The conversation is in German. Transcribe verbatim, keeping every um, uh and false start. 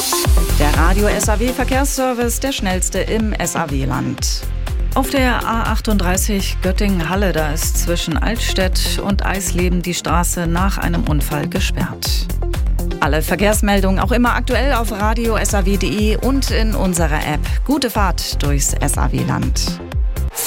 Der Radio-S A W-Verkehrsservice, der schnellste im S A W-Land. Auf der A achtunddreißig Göttingen-Halle, da ist zwischen Altstedt und Eisleben die Straße nach einem Unfall gesperrt. Alle Verkehrsmeldungen auch immer aktuell auf radio punkt s a w punkt d e und in unserer App. Gute Fahrt durchs S A W-Land.